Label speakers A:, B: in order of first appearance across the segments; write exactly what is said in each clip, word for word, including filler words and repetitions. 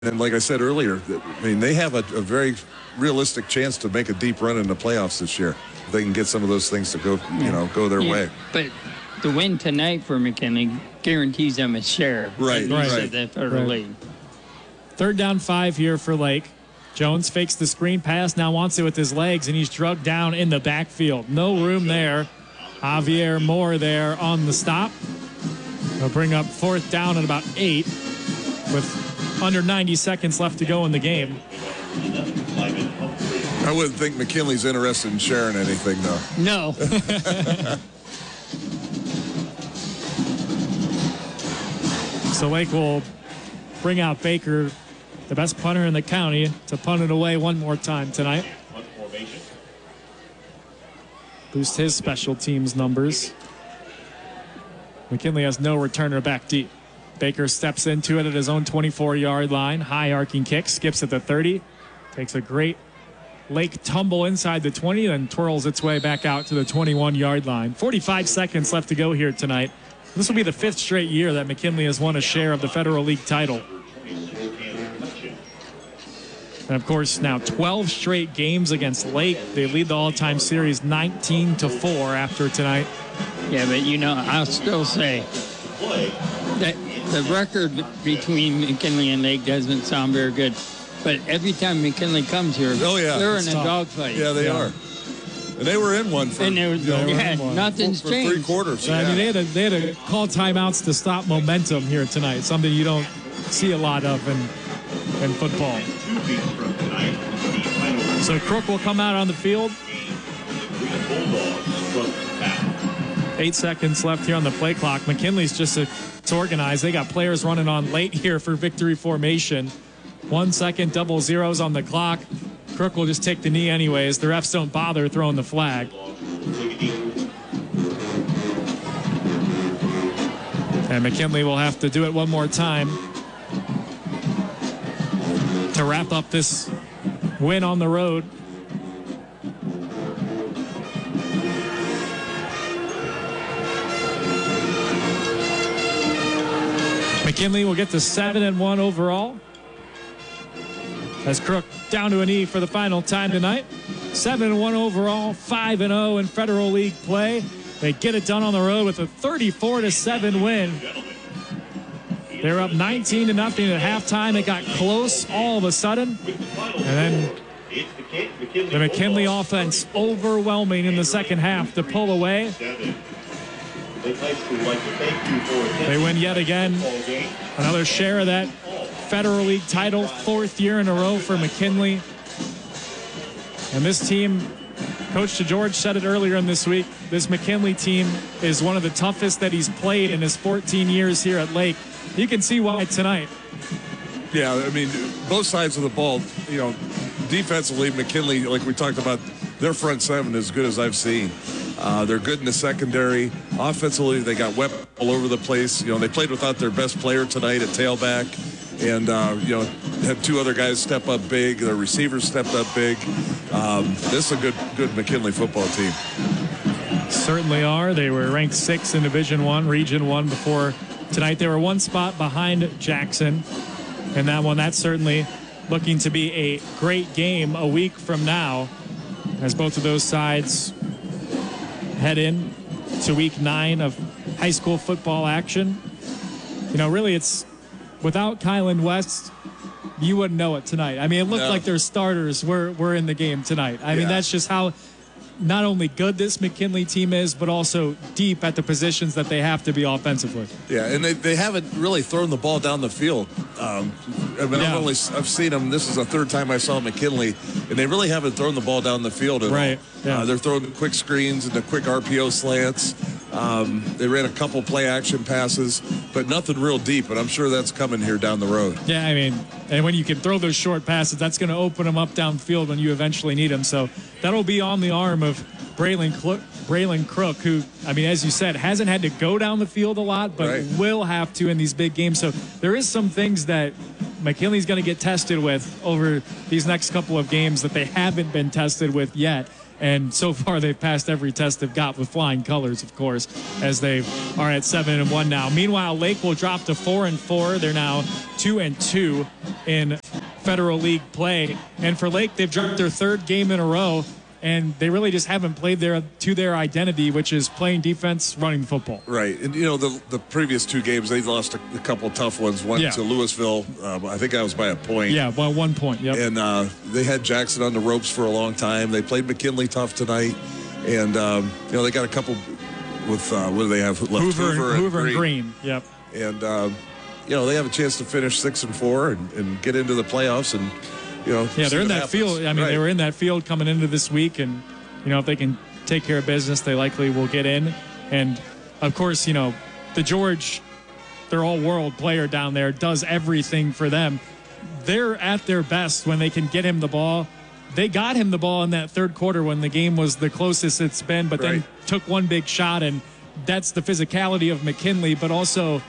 A: And like I said earlier, I mean, they have a, a very realistic chance to make a deep run in the playoffs this year. If they can get some of those things to go, you know, go their
B: yeah,
A: way.
B: But the win tonight for McKinley guarantees them a share.
A: Right,
B: at least
A: right.
B: of the Federal
C: Right.
B: League.
C: Third down five here for Lake. Jones fakes the screen pass, now wants it with his legs, and he's drugged down in the backfield. No room there. Javier Moore there on the stop. They'll bring up fourth down at about eight with under ninety seconds left to go in the game.
A: I wouldn't think McKinley's interested in sharing anything, though.
B: No.
C: So Lake will bring out Baker, the best punter in the county, to punt it away one more time tonight. Boost his special teams numbers. McKinley has no returner back deep. Baker steps into it at his own twenty-four-yard line. High arcing kick, skips at the thirty. Takes a great Lake tumble inside the twenty, then twirls its way back out to the twenty-one-yard line. forty-five seconds left to go here tonight. This will be the fifth straight year that McKinley has won a share of the Federal League title. And of course, now twelve straight games against Lake. They lead the all-time series nineteen to four after tonight.
B: Yeah, but you know, I'll still say that the record between McKinley and Lake doesn't sound very good. But every time McKinley comes here,
A: Oh, yeah.
B: they're
C: It's
B: in a
C: tough.
B: dogfight.
A: Yeah, they
C: Yeah.
A: are. And they were in one for,
B: And there was,
A: you know,
B: yeah,
C: in one.
B: nothing's
A: for
B: changed.
A: three quarters.
C: So, I
A: yeah.
C: mean, they had, to, they had to call timeouts to stop momentum here tonight, something you don't see a lot of in, in football. So Crook will come out on the field. Eight seconds left here on the play clock. McKinley's just a, it's organized. They got players running on late here for victory formation. One second, double zeros on the clock. Crook will just take the knee anyways. The refs don't bother throwing the flag. And McKinley will have to do it one more time to wrap up this win on the road. McKinley will get to seven and one overall. As Crook down to a knee for the final time tonight. seven and one overall, five and oh in Federal League play. They get it done on the road with a thirty-four to seven win. They're up nineteen to nothing at halftime. It got close all of a sudden. And then the McKinley offense overwhelming in the second half to pull away. They win yet again. Another share of that Federal League title, fourth year in a row for McKinley. And this team, Coach DeGeorge said it earlier in this week, this McKinley team is one of the toughest that he's played in his fourteen years here at Lake. You can see why tonight.
A: Yeah, I mean, both sides of the ball, you know, defensively, McKinley, like we talked about, their front seven is as good as I've seen. Uh, they're good in the secondary. Offensively, they got weapons all over the place. You know, they played without their best player tonight at tailback. And, uh, you know, had two other guys step up big. Their receivers stepped up big. Um, this is a good, good McKinley football team.
C: Certainly are. They were ranked sixth in Division One, Region One before tonight. They were one spot behind Jackson. And that one, that's certainly looking to be a great game a week from now as both of those sides head in to week nine of high school football action. You know, really, it's without Kylan West, you wouldn't know it tonight. I mean, it looked
A: No.
C: like their starters were, were in the game tonight. I mean,
A: Yeah.
C: that's just how not only good this McKinley team is, but also deep at the positions that they have to be offensively.
A: Yeah, and they, they haven't really thrown the ball down the field. Um, I mean,
C: Yeah.
A: I've only I've seen them. This is the third time I saw McKinley, and they really haven't thrown the ball down the field at
C: Right,
A: all.
C: yeah.
A: Uh, they're throwing quick screens and the quick R P O slants. Um, they ran a couple play action passes, but nothing real deep. And I'm sure that's coming here down the road.
C: Yeah, I mean, and when you can throw those short passes, that's going to open them up downfield when you eventually need them. So that'll be on the arm of Braylon, Cl- Braylon Crook, who, I mean, as you said, hasn't had to go down the field a lot, but
A: Right.
C: will have to in these big games. So there is some things that McKinley's going to get tested with over these next couple of games that they haven't been tested with yet. And so far, they've passed every test they've got with flying colors, of course, as they are at seven and one now. Meanwhile, Lake will drop to four and four. They're now two and two in Federal League play. And for Lake, they've dropped their third game in a row, and they really just haven't played their to their identity, which is playing defense, running the football.
A: Right. And, you know, the the previous two games, they lost a, a couple tough ones. One
C: Yeah.
A: to Louisville. Uh, I think that was by a point.
C: Yeah, well, one point. Yep.
A: And uh, they had Jackson on the ropes for a long time. They played McKinley tough tonight. And, um, you know, they got a couple with, uh, what do they have left?
C: Hoover,
A: Hoover,
C: and, Hoover and
A: Green.
C: Green. Yep.
A: And, uh, you know, they have a chance to finish six and four and, and get into the playoffs. And, you know,
C: Yeah,
A: see
C: they're in
A: what
C: that
A: happens.
C: field. I mean,
A: Right.
C: they were in that field coming into this week, and you know, if they can take care of business, they likely will get in. And of course, you know, the George, their all-world player down there, does everything for them. They're at their best when they can get him the ball. They got him the ball in that third quarter when the game was the closest it's been, but then
A: Right.
C: took one big shot, and that's the physicality of McKinley, but also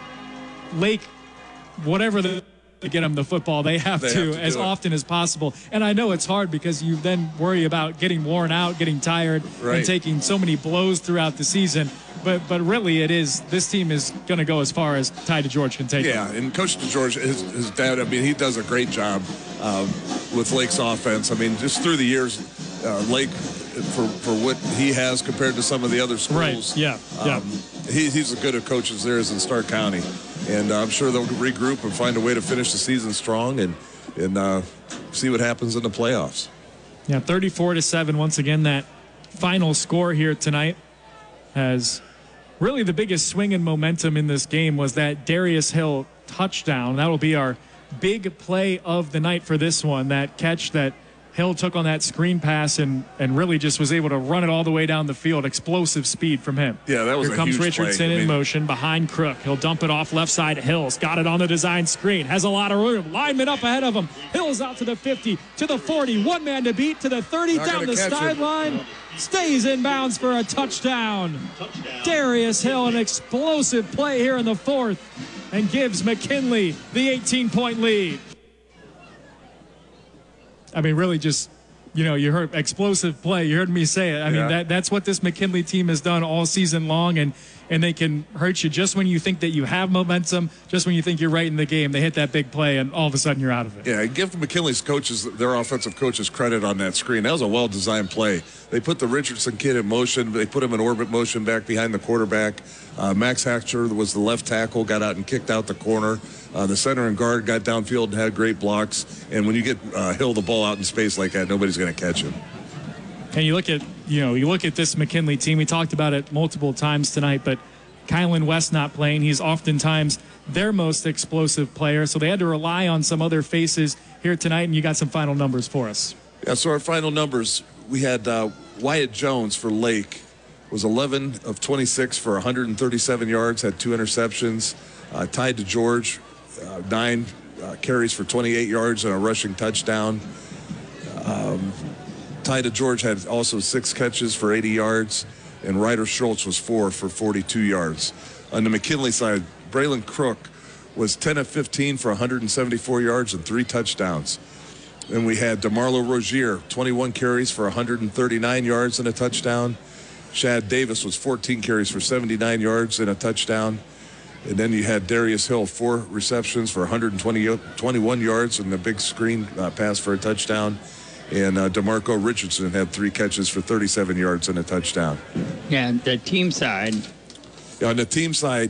C: Lake, whatever the to get them the football, they have
A: They
C: to,
A: have to
C: as
A: do it.
C: often as possible. And I know it's hard because you then worry about getting worn out, getting tired,
A: Right.
C: and taking so many blows throughout the season. But but really, it is this team is going to go as far as Ty DeGeorge can take
A: Yeah,
C: them.
A: and Coach DeGeorge, his, his dad, I mean, he does a great job um, with Lake's offense. I mean, just through the years, uh, Lake, for, for what he has compared to some of the other schools.
C: Right, yeah, yeah.
A: Um, he, he's as good a coach as there is in Stark County. And uh, I'm sure they'll regroup and find a way to finish the season strong and, and uh, see what happens in the playoffs.
C: Yeah, thirty-four to seven. Once again, that final score here tonight has really the biggest swing in momentum in this game was that Darius Hill touchdown. That'll be our big play of the night for this one. That catch that Hill took on that screen pass and, and really just was able to run it all the way down the field. Explosive speed from him.
A: Yeah, that was
C: Here
A: a
C: comes
A: huge play.
C: Richardson
A: I
C: in
A: mean-
C: motion behind Crook. He'll dump it off left side. Hills got it on the design screen. Has a lot of room. Lineman up ahead of him. Hills out to the fifty, to the forty. One man to beat to the thirty,
A: Not
C: down
A: gonna
C: the
A: catch him.
C: sideline. Stays in bounds for a touchdown. Darius Hill, an explosive play here in the fourth, and gives McKinley the eighteen-point lead. I mean, really just, you know, you heard explosive play. You heard me say it. I mean,
A: Yeah.
C: that that's what this McKinley team has done all season long, and and they can hurt you just when you think that you have momentum, just when you think you're right in the game. They hit that big play, and all of a sudden you're out of it.
A: Yeah, give McKinley's coaches, their offensive coaches, credit on that screen. That was a well-designed play. They put the Richardson kid in motion. They put him in orbit motion back behind the quarterback. Uh, Max Hatcher was the left tackle, got out and kicked out the corner. Uh, the center and guard got downfield and had great blocks. And when you get uh, Hill the ball out in space like that, nobody's going to catch him.
C: And you look at, you know, you look at this McKinley team. We talked about it multiple times tonight, but Kylan West not playing. He's oftentimes their most explosive player, so they had to rely on some other faces here tonight, and you got some final numbers for us.
A: Yeah, so our final numbers, we had uh, Wyatt Jones for Lake was eleven of twenty-six for one hundred thirty-seven yards, had two interceptions. Uh, Ty DeGeorge, uh, nine uh, carries for twenty-eight yards and a rushing touchdown. Um, Ty DeGeorge had also six catches for eighty yards, and Ryder Schultz was four for forty-two yards. On the McKinley side, Braylon Crook was ten of fifteen for one hundred seventy-four yards and three touchdowns. Then we had DeMarlo Rozier, twenty-one carries for one hundred thirty-nine yards and a touchdown. Shad Davis was fourteen carries for seventy-nine yards and a touchdown. And then you had Darius Hill, four receptions for one hundred twenty, twenty-one yards and the big screen uh, pass for a touchdown. And uh, DeMarco Richardson had three catches for thirty-seven yards and a touchdown.
B: Yeah, the team side,
A: On the team side,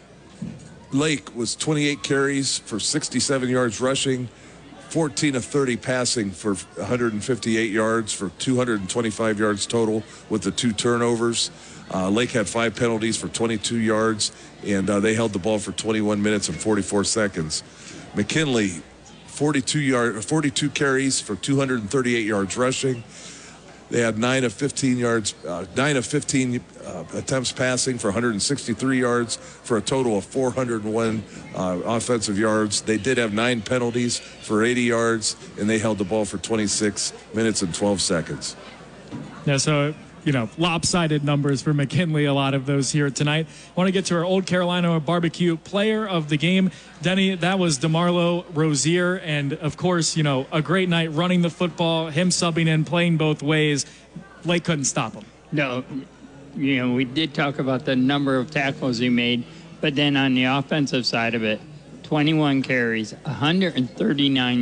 A: Lake was twenty-eight carries for sixty-seven yards rushing, fourteen of thirty passing for one hundred fifty-eight yards for two hundred twenty-five yards total with the two turnovers. Uh, Lake had five penalties for twenty-two yards, and uh, they held the ball for twenty-one minutes and forty-four seconds. McKinley, forty-two yard, forty-two carries for two hundred thirty-eight yards rushing. They had nine of fifteen yards, uh, nine of fifteen uh, attempts passing for one hundred sixty-three yards for a total of four hundred one uh, offensive yards. They did have nine penalties for eighty yards, and they held the ball for twenty-six minutes and twelve seconds.
C: Yeah, so, you know, lopsided numbers for McKinley, a lot of those here tonight. I want to get to our Old Carolina Barbecue player of the game. Denny, that was DeMarlo Rozier, and, of course, you know, a great night running the football, him subbing in, playing both ways. Lake couldn't stop him.
B: No, you know, we did talk about the number of tackles he made, but then on the offensive side of it, twenty-one carries, one hundred thirty-nine